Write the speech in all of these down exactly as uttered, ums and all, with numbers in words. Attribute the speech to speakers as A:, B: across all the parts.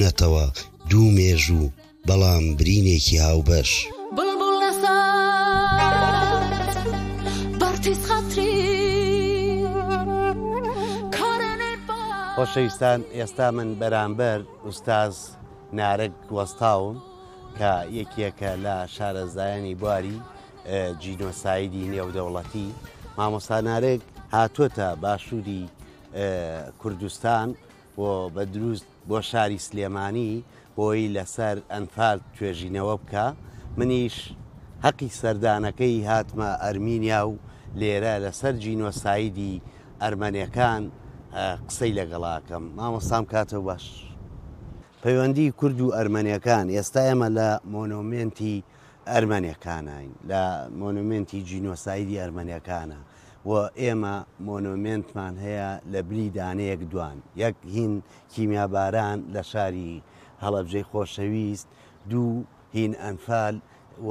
A: بوونەتەوە دوو مێژوو بەڵام برینێکی هاوبەش.
B: خۆشەویستان، ئێستا من بەرامبەر ئوستاز نارەک وەستاوم کە یەکێکە لە شارەزایانی بواری جینۆسایدی نێودەوڵەتی. مامۆستا نارێک هاتوۆتە باشووری کوردستان بۆ بە دروست بۆ شاری سلێمانی بۆی لەسەر ئەنفال توێژینەوە بکە. منیش حەقی سەردانەکەی هاتمە ئەرمینیا و لێرە لەسەر جینۆسایدی ئەرمەنیەکان قسەی لەگەڵاکەم. مامۆستام کاتە باش. پەیوەندی کورد و ئەرمەنیەکان ئێستا ئێمە لە مۆنۆمنتی ئەرمەنیەکانین، لە مۆنۆمنتی جینۆسایدی ئەرمەنیەکانە و ئێمە مۆنۆمنتمان هەیە لە بلی دانەیەک دوان، یەک هین کیمیاباران لە شاری هەڵەبجەی خۆشەویست، دوو هین ئەنفال و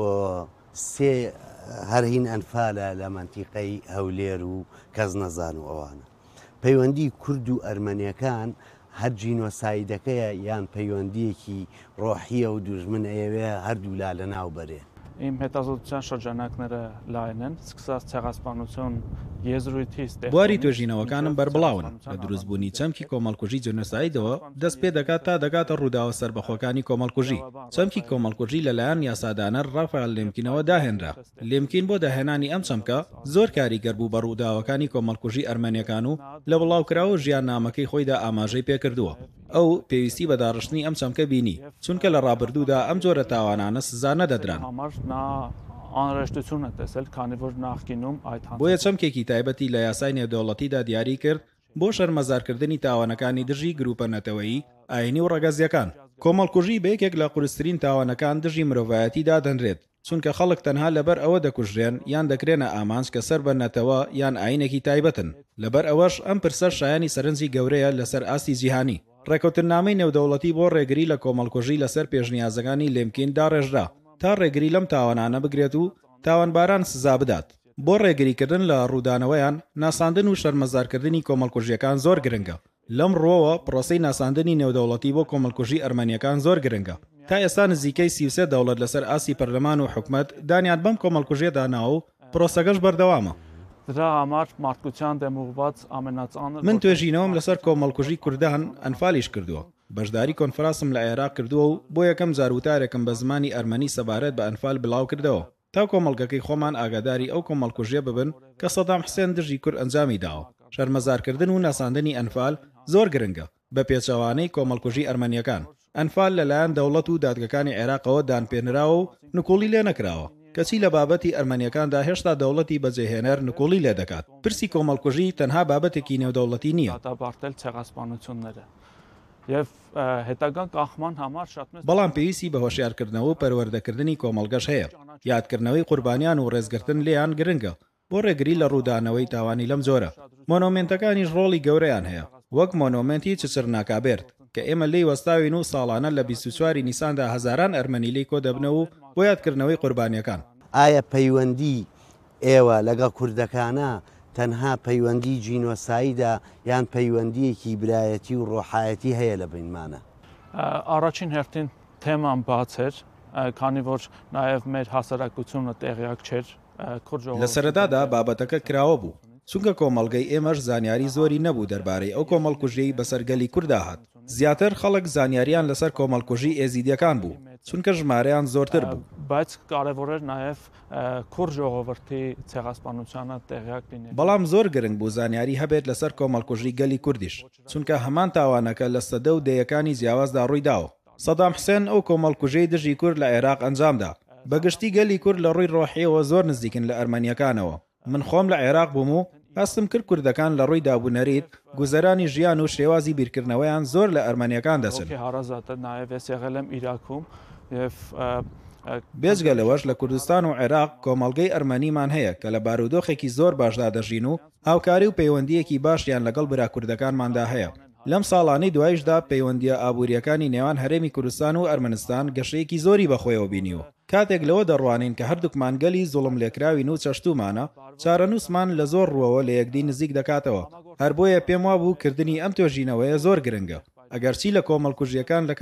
B: سێ هەر هین ئەنفالە لە منتیقەی هەولێر و کەس نەزان و ئەوانە. پەیوەندی کورد و ئەرمەنیەکان هەر جینۆسایدەکەیە یان پەیوەندیەکی ڕۆحیە و دوژمن ئەوێ هەردوو لا لە ناو بەرێ.
C: Իմ հետազոտության շրջանակները լայն են, սկսած ցեղասպանություն եզրույթից
D: بواری توێژینەوەکانم بەربڵاون لە دروستبوونی چەمکی کۆمەڵکوژی جنۆسایدەوە دەست پێ دەکات تا دەکاتە ڕووداوە سەربەخۆکانی کۆمەڵکوژی. چەمکی کۆمەڵکوژی لەلایەن یاسادانە ڕافایل لێمکینەوە داهێنرا. لێمکین بۆ داهێنانی ئەم چەمکە زۆر کاریگەر بوو بە ڕووداوەکانی کۆمەڵکوژی ئەرمەنیەکان و لە بڵاوکراوە ژیان نامەکەی خۆیدا ئاماژەی پێکردووە. ئەو پێویستی بە داڕشتنی ئەم چەمکە بینی، چونکە لە ڕابردوودا ئەم جۆرە تاوانانە سزا نەدەدران.
C: անհրաժեշտություն է տեսել, քանի որ նախկինում այդ
D: بۆیە چەمکێکی تایبەتی لە یاسای نێودەوڵەتیدا دیاری کرد بۆ شەرمەزارکردنی تاوانەکانی دژی گروپە نەتەوەیی ئاینی و ڕەگەزیەکان. کۆمەڵکوژی بە یەکێک لە قورسترین تاوانەکان دژی مرۆڤایەتیدا دەنرێت، چونکە خەڵک تەنها لەبەر ئەوە دەکوژرێن یان دەکرێنە ئامانج کە سەر بە نەتەوە یان ئاینێکی تایبەتن. لەبەر ئەوەش ئەم پرسە شایانی سەرنجی گەورەیە لەسەر ئاستی جیهانی. ڕێکەوتنامەی نێودەوڵەتی بۆ ڕێگری لە کۆمەڵکوژی لەسەر پێشنیازەکانی لێمکین داڕێژرا تا ڕێگری لەم تاوانانە بگرێت و تاوانباران سزا بدات. بۆ ڕێگریکردن لە ڕوودانەوەیان ناساندن و شەرمەزارکردنی کۆمەڵکوژیەکان زۆر گرنگە. لەم ڕۆوە پرۆسەی ناساندنی نێودەوڵەتی بۆ کۆمەڵکوژی ئەرمەنیەکان زۆر گرنگە. تا ئێستا نزیکەی سی و سێ دەوڵەت لەسەر ئاسی پەرلەمان و حکومەت دانیان بەم کۆمەڵکوژیەدا ناو و پرۆسەکەش بەردەوامە. من توێژینەوەم لەسەر کۆمەڵکوژی کوردان ئەنفالیش کردووە. بەشداری کۆنفرانسم لە عێراق کردووە و بۆ یەکەم جاروتارێکم بە زمانی ئەرمەنی سەبارەت بە ئەنفال بڵاو کردەوە تا کۆمەڵگەکەی خۆمان ئاگاداری ئەو کۆمەڵکوژیە ببن کە سەدام حوسێن دژی کورد ئەنجامی داوە. شەرمەزارکردن و ناساندنی ئەنفال زۆر گرنگە بە پێچەوانەی کۆمەڵکوژی ئەرمەنیەکان. ئەنفال لەلایەن دەوڵەت و دادگەکانی عێراقەوە دانپێنراوە و نکۆڵی لێ نەکراوە، کەچی لە بابەتی ئەرمەنیەکاندا هێشتا دەوڵەتی بەجێهێنەر نکۆڵی لێ دەکات. پرسی کۆمەڵکوژی تەنها بابەتێکی نێودەوڵەتی نییە. بەڵام پێویستی بە هۆشیارکردنەوە و پەروەردەکردنی کۆمەڵگەش هەیە. یادکردنەوەی قوربانیان و ڕێزگرتن لێیان گرنگە بۆ ڕێگری لە ڕوودانەوەی تاوانی لەم جۆرە. مۆنۆمنتەکانیش ڕۆڵی گەورەیان هەیە، وەک مۆنۆمنتی چچر ناکابێرد کە ئێمە لێی وەستاوین و ساڵانە لە بیست و چواری نیساندا هەزاران ئەرمەنی لێی کۆ دەبنەوە و بۆ یادکردنەوەی قوربانیەکان.
B: ئایا پەیوەندی ئێوە لەگەڵ کوردەکانە تەنها پەیوەندی جینۆسایدە یان پەیوەندیەکی برایەتی و ڕۆحایەتی هەیە لە بینمانە؟
C: Առաջին հերթին թեման բաց էր, քանի որ նաև մեր հասարակությունը տեղյակ չէր քուրդ ժողովրդի.
D: لە سەرەتادا بابەتەکە کراوە بوو، چونکە کۆمەڵگەی ئێمەش زانیاری زۆری نەبوو دەربارەی ئەو کۆمەڵکوژیەی بەسەرگەلی کووردا هات. زیاتر خەڵک زانیاریان لەسەر کۆمەڵکوژی ئێزیدیەکان بوو، چونکە ژمارەیان زۆرتر بوو.
C: Բայց կարևոր էր նաև քուրդ ժողովրդի ցեղասպանությանը տեղյակ լինել.
D: بەڵام زۆر گرنگ بوو زانیاری هەبێت لەسەر کۆمەڵکوژی گەلی کوردیش، چونکە هەمان تاوانەکە لە سەدە و دەیەکانی جیاوازدا ڕووی داوە. سەدام حوسێن ئەو کۆمەڵکوژەی دژی کورد لە عێراق ئەنجامدا. بەگشتی گەلی کورد لە ڕووی ڕۆحیەوە زۆر نزیکن لە ئەرمەنیەکانەوە. من خۆم لە عێراق بووم و هەستم کرد کوردەکان لە ڕووی دابوونەریت گوزەرانی ژیان و شێوازی بیرکردنەوەیان زۆر لە ئەرمەنیەکان دەچن. بێجگە لەوەش لە کوردستان و عێراق کۆمەڵگەی ئەرمەنیمان هەیە کە لە بارودۆخێکی زۆر باشدا دەژین و هاوکاری و پەیوەندیەکی باشیان لەگەڵ برا کوردەکانماندا هەیە. لەم ساڵانەی دوایشدا پەیوەندیە ئابوووریەکانی نێوان هەرێمی کوردستان و ئەرمەنستان گەشەیەکی زۆری بەخۆیەوە بینیوە. کاتێک لەوە دەڕوانین کە هەردووکمان گەلی زوڵم لێکراوین و چەشتومانە، چارەنووسمان لە زۆر ڕووەوە لە یەکدی نزیک دەکاتەوە. هەر بۆیە پێم وابوو کردنی ئەم توێژینەوەیە زۆر گرنگە. ئەگەرچی لە کۆمەڵکوژیەکان لە